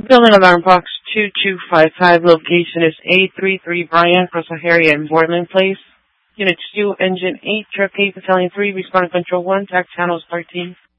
Building alarm box 2255. Location is 833 Brian Crossaharia in Portland Place. Unit 2, Engine 8, Truck 8, Battalion 3, Responding Control 1, TAC Channels 13.